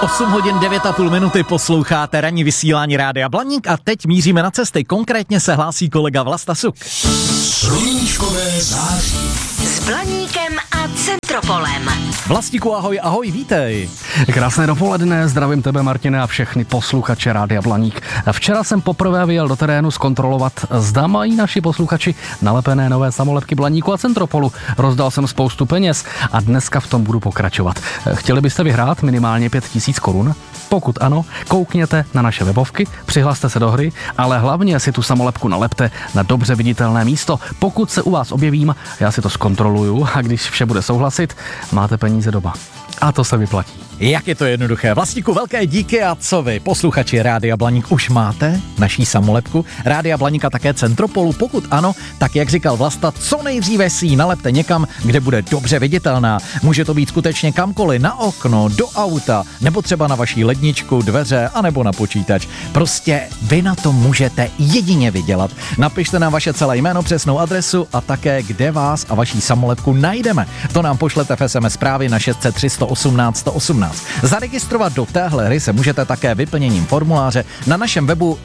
8 hodin 9,5 minuty posloucháte ranní vysílání Rádia Blaník a teď míříme na cesty. Konkrétně se hlásí kolega Vlasta Suk. Sluníčkové září. S Blaníkem a Centropolem. Vlastíku, ahoj, vítej. Krásné dopoledne, zdravím tebe, Martine, a všechny posluchače Rádia Blaník. Včera jsem poprvé vyjel do terénu zkontrolovat, zda mají naši posluchači nalepené nové samolepky Blaníku a Centropolu. Rozdal jsem spoustu peněz a dneska v tom budu pokračovat. Chtěli byste vyhrát minimálně 5 000 korun? Pokud ano, koukněte na naše webovky, přihlaste se do hry, ale hlavně si tu samolepku nalepte na dobře viditelné místo. Pokud se u vás objevím, já si to zkontroluju a když vše bude souhlasit, máte peníze doma. A to se vyplatí. Jak je to jednoduché. Vlastíku, velké díky a co vy, posluchači Rádia Blaník, už máte naší samolepku Rádia Blaník a také Centropolu? Pokud ano, tak jak říkal Vlasta, co nejdříve si ji nalepte někam, kde bude dobře viditelná. Může to být skutečně kamkoliv, na okno, do auta, nebo třeba na vaší ledničku, dveře, anebo na počítač. Prostě vy na to můžete jedině vydělat. Napište nám vaše celé jméno, přesnou adresu a také, kde vás a vaší samolepku najdeme. To nám pošlete v SMS zprávy na 600 318 118. Zaregistrovat do téhle hry se můžete také vyplněním formuláře na našem webu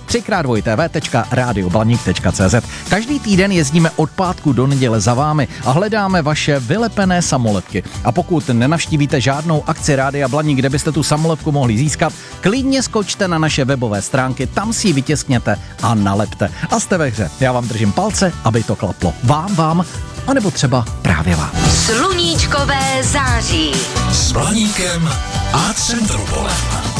www.radioblaník.cz. Každý týden jezdíme od pátku do neděle za vámi a hledáme vaše vylepené samolepky. A pokud nenavštívíte žádnou akci Rádia Blaník, kde byste tu samolepku mohli získat, klidně skočte na naše webové stránky, tam si ji vytiskněte a nalepte. A jste ve hře. Já vám držím palce, aby to klaplo. Vám, anebo třeba právě vám. Sluníčkové září. S Blaníkem a Centropolem.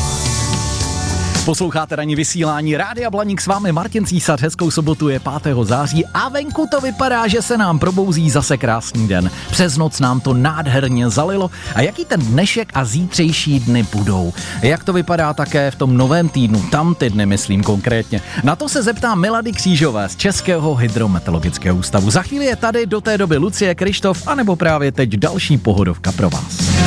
Posloucháte ranní vysílání Rádia Blaník, s vámi Martin Císař, hezkou sobotu je 5. září a venku to vypadá, že se nám probouzí zase krásný den. Přes noc nám to nádherně zalilo a jaký ten dnešek a zítřejší dny budou? Jak to vypadá také v tom novém týdnu, tam ty dny myslím konkrétně? Na to se zeptám Milady Křížové z Českého hydrometeorologického ústavu. Za chvíli je tady do té doby Lucie, Krištof, anebo právě teď další pohodovka pro vás.